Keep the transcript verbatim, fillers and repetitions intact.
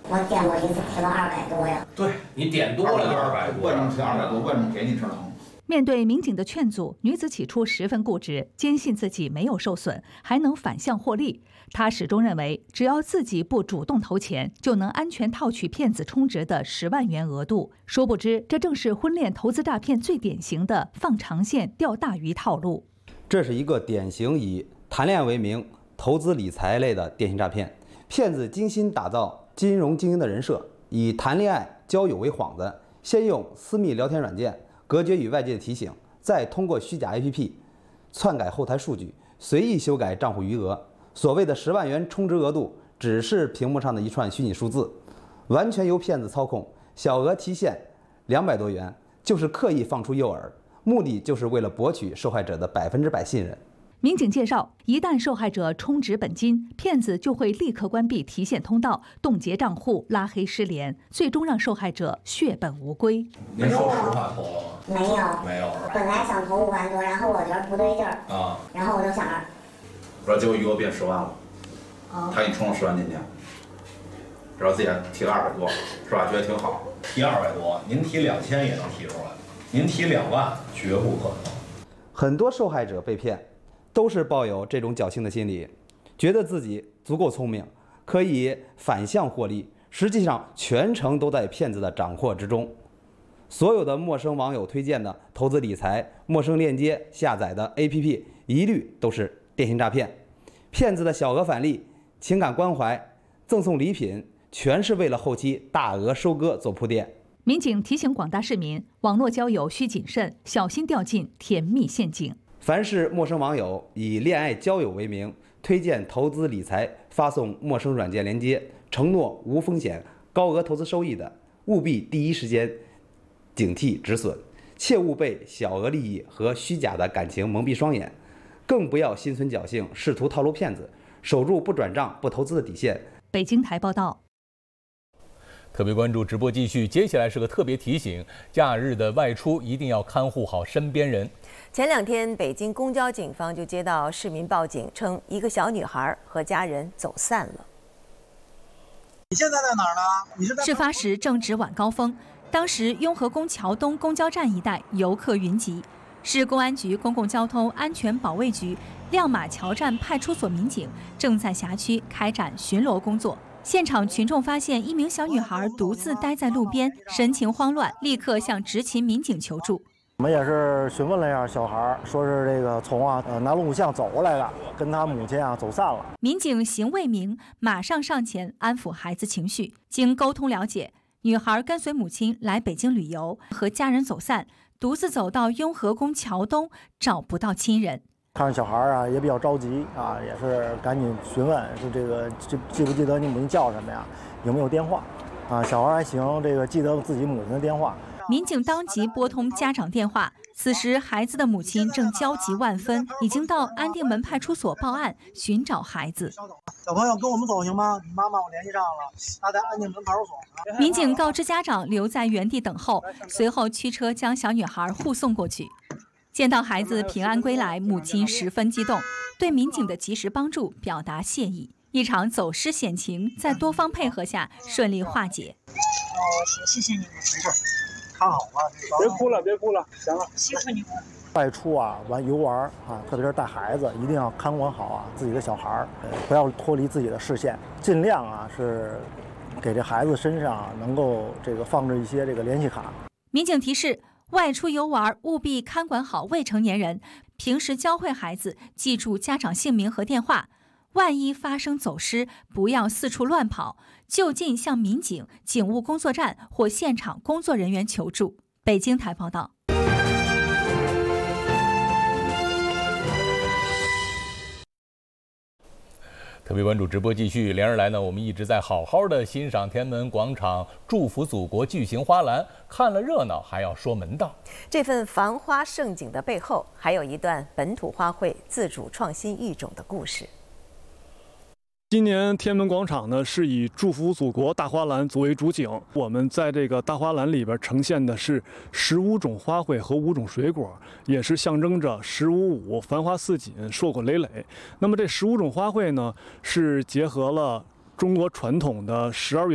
我点过一次，提了二百多呀。 对你点多了二百多， 万能提二百多，万能给你吃了。 面对民警的劝阻，女子起初十分固执，坚信自己没有受损，还能反向获利。她始终认为，只要自己不主动投钱，就能安全套取骗子充值的十万元额度。殊不知，这正是婚恋投资诈骗最典型的放长线钓大鱼套路。 这是一个典型以谈恋爱为名投资理财类的电信诈骗。骗子精心打造金融精英的人设，以谈恋爱、交友为幌子，先用私密聊天软件隔绝与外界的提醒，再通过虚假 A P P 篡改后台数据，随意修改账户余额。所谓的十万元充值额度，只是屏幕上的一串虚拟数字，完全由骗子操控。小额提现两百多元，就是刻意放出诱饵，目的就是为了博取受害者的百分之百信任。 民警介绍，一旦受害者充值本金，骗子就会立刻关闭提现通道，冻结账户，拉黑失联，最终让受害者血本无归。 您说实话投了吗？ 没有， 没有。 本来想投五万多，然后我觉得不对劲儿啊， 然后我就想着， 不是，结果余额变十万了， 啊， 他给你充了十万进去，然后自己还提了二百多，是吧？觉得挺好。 提二百多，您提两千也能提出来，您提两万绝不可能。 很多受害者被骗，都是抱有这种侥幸的心理，觉得自己足够聪明，可以反向获利，实际上全程都在骗子的掌握之中。所有的陌生网友推荐的投资理财、陌生链接下载的 A P P， 一律都是电信诈骗。骗子的小额返利、情感关怀、赠送礼品，全是为了后期大额收割做铺垫。 民警提醒广大市民，网络交友需谨慎，小心掉进甜蜜陷阱。 凡是陌生网友以恋爱交友为名推荐投资理财、发送陌生软件链接，承诺无风险、高额投资收益的，务必第一时间警惕止损，切勿被小额利益和虚假的感情蒙蔽双眼，更不要心存侥幸，试图套路骗子，守住不转账、不投资的底线。 北京台报道。 特别关注直播继续，接下来是个特别提醒：假日的外出一定要看护好身边人。 前两天，北京公交警方就接到市民报警，称一个小女孩和家人走散了。 你现在在哪儿呢？你是在？ 事发时正值晚高峰，当时雍和宫桥东公交站一带游客云集，市公安局公共交通安全保卫局亮马桥站派出所民警正在辖区开展巡逻工作。现场群众发现一名小女孩独自待在路边，神情慌乱，立刻向执勤民警求助。 我们也是询问了一下小孩，说是这个从啊呃南锣鼓巷走过来的，跟他母亲啊走散了。 民警行未明，马上上前安抚孩子情绪。经沟通了解，女孩跟随母亲来北京旅游，和家人走散，独自走到雍和宫桥东，找不到亲人。 看着小孩啊，也比较着急啊，也是赶紧询问，说这个记记不记得你母亲叫什么呀？有没有电话？啊，小孩还行，这个记得自己母亲的电话。 民警当即拨通家长电话，此时孩子的母亲正焦急万分，已经到安定门派出所报案寻找孩子。 小朋友跟我们走行吗？妈妈我联系上了，他在安定门派出所。 民警告知家长留在原地等候，随后驱车将小女孩护送过去。见到孩子平安归来，母亲十分激动，对民警的及时帮助表达谢意。一场走失险情在多方配合下顺利化解。 哦，谢谢你们，没事，看好了，别哭了，别哭了，行了，辛苦你们。 外出啊，玩游玩啊，特别是带孩子，一定要看管好啊自己的小孩儿，不要脱离自己的视线，尽量啊是给这孩子身上、啊、能够这个放置一些这个联系卡。 民警提示，外出游玩务必看管好未成年人，平时教会孩子记住家长姓名和电话，万一发生走失，不要四处乱跑，就近向民警、警务工作站或现场工作人员求助。北京台报道。 特别关注直播继续，连日来呢，我们一直在好好的欣赏天安门广场祝福祖国巨型花篮，看了热闹还要说门道。 这份繁花盛景的背后，还有一段本土花卉自主创新育种的故事。 今年天安门广场呢是以祝福祖国大花篮作为主景，我们在这个大花篮里边呈现的是十五种花卉和五种水果，也是象征着十五五繁花似锦、硕果累累。那么这十五种花卉呢，是结合了中国传统的十二月